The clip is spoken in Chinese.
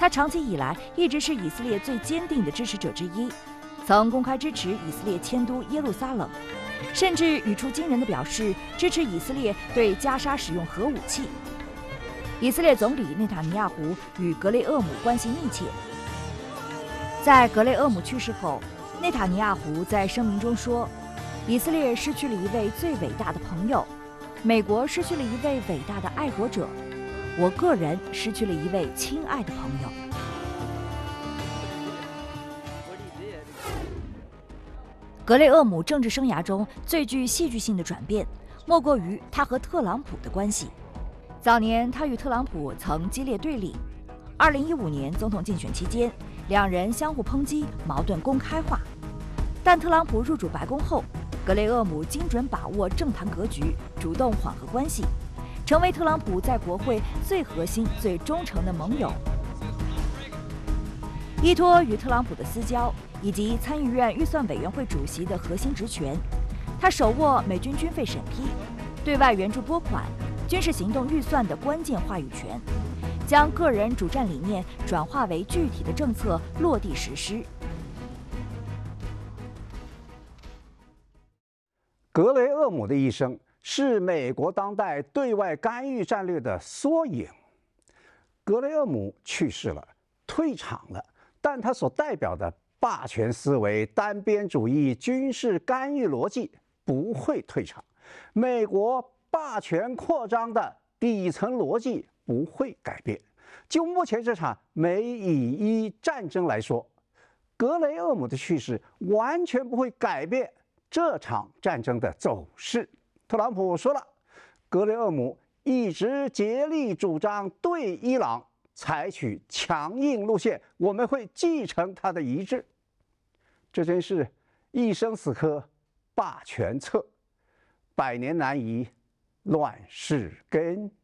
他长期以来一直是以色列最坚定的支持者之一，曾公开支持以色列迁都耶路撒冷，甚至语出惊人地表示支持以色列对加沙使用核武器。以色列总理内塔尼亚胡与格雷厄姆关系密切。在格雷厄姆去世后，内塔尼亚胡在声明中说：“以色列失去了一位最伟大的朋友，美国失去了一位伟大的爱国者，我个人失去了一位亲爱的朋友。”格雷厄姆政治生涯中最具戏剧性的转变，莫过于他和特朗普的关系。早年，他与特朗普曾激烈对立。2015年总统竞选期间，两人相互抨击，矛盾公开化。但特朗普入主白宫后，格雷厄姆精准把握政坛格局，主动缓和关系，成为特朗普在国会最核心、最忠诚的盟友。依托与特朗普的私交，以及参议院预算委员会主席的核心职权，他手握美军军费审批、对外援助拨款、军事行动预算的关键话语权，将个人主战理念转化为具体的政策落地实施。 格雷厄姆的一生是美国当代对外干预战略的缩影。格雷厄姆去世了，退场了，但他所代表的霸权思维、单边主义、军事干预逻辑不会退场。美国霸权扩张的底层逻辑不会改变。就目前这场美以伊战争来说，格雷厄姆的去世完全不会改变这场战争的走势。特朗普说了，格雷厄姆一直竭力主张对伊朗采取强硬路线，我们会继承他的遗志。这真是一生死磕霸权策，百年难移乱世根。